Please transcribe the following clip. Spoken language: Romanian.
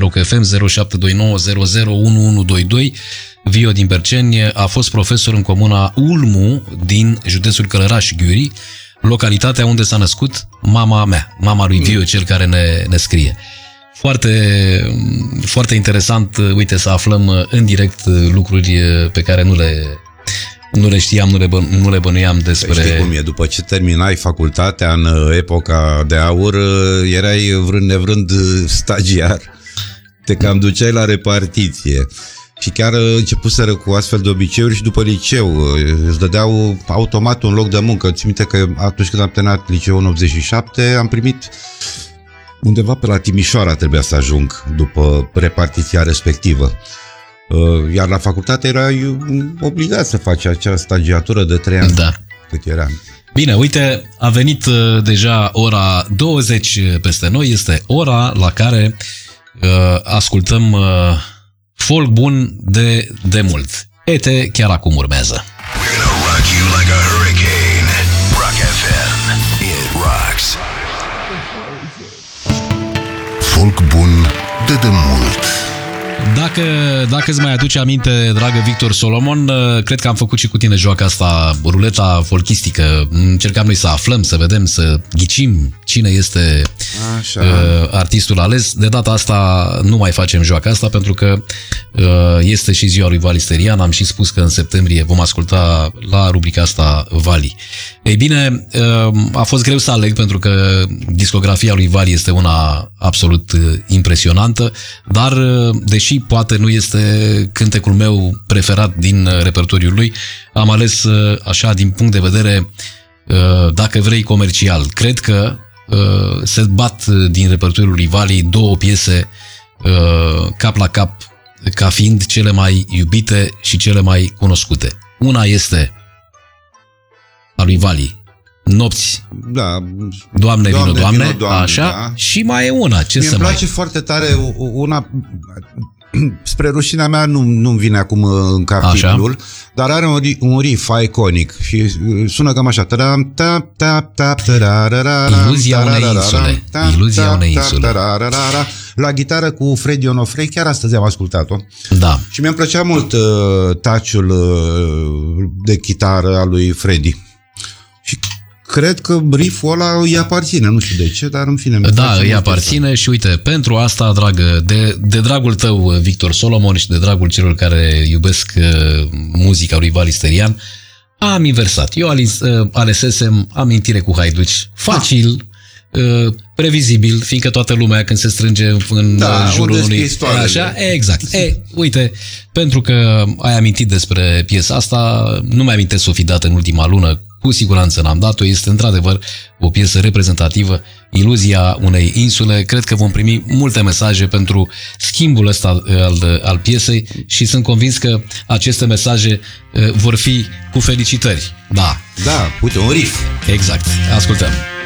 Rock FM 0729001122. Vio din Berceni a fost profesor în comuna Ulmu din județul Călăraș Ghiuri, localitatea unde s-a născut mama mea, mama lui Vio, cel care ne scrie. Foarte, foarte interesant, uite, să aflăm în direct lucruri pe care nu le știam, nu le bănuiam despre... Știi cum e, după ce terminai facultatea în epoca de aur, erai vrând nevrând stagiar, te cam duceai la repartiție. Și chiar începuseră cu astfel de obiceiuri și după liceu. Îți dădeau automat un loc de muncă. Ți minte că atunci când am terminat liceul în 87, am primit undeva pe la Timișoara, trebuia să ajung după repartiția respectivă. Iar la facultate erai obligat să faci acea stagiatură de 3 ani. Da. Cât eram. Bine, uite, a venit deja ora 20 peste noi. Este ora la care ascultăm folk bun de mult. Ete, chiar acum urmează. We're gonna rock you like a hurricane. Rock FM. It rocks. Folk bun de mult. Dacă îți mai aduce aminte, dragă Victor Solomon, cred că am făcut și cu tine joaca asta, ruleta folchistică. Încercam noi să aflăm, să vedem, să ghicim cine este artistul ales. De data asta nu mai facem joaca asta, pentru că este și ziua lui Vali Sterian. Am și spus că în septembrie vom asculta la rubrica asta Vali. Ei bine, a fost greu să aleg, pentru că discografia lui Vali este una absolut impresionantă, dar deși poate nu este cântecul meu preferat din repertoriul lui, am ales așa din punct de vedere, dacă vrei, comercial. Cred că se bat din repertoriul lui Vali două piese cap la cap ca fiind cele mai iubite și cele mai cunoscute. Una este a lui Vali, Nopți, da, Doamne, vino, Doamne, așa, da. Și mai e una, ce mie să mai... Îmi place foarte tare una, spre rușinea mea nu-mi vine acum în cap titlul, dar are un riff iconic și sună cam așa. Iluzia unei insule. Iluzia unei insule. La gitară cu Freddy Onofrei, chiar astăzi am ascultat-o. Da. Și mi-a plăcea mult touch-ul de chitară al lui Freddy. Și cred că riff-ul ăla îi aparține, nu știu de ce, dar în fine... Da, îi aparține și uite, pentru asta, dragă, de dragul tău, Victor Solomon, și de dragul celor care iubesc muzica lui Vali Sterian, am inversat. Eu alesesem Amintire cu haiduci, facil, previzibil, fiindcă toată lumea când se strânge în jurul unui... Așa, exact. Uite, pentru că ai amintit despre piesa asta, nu mai amintesc să o fi dat în ultima lună, cu siguranță n-am dat-o, este într-adevăr o piesă reprezentativă, Iluzia unei insule. Cred că vom primi multe mesaje pentru schimbul ăsta al piesei și sunt convins că aceste mesaje vor fi cu felicitări. Da. Da, uite, un riff. Exact. Ascultăm.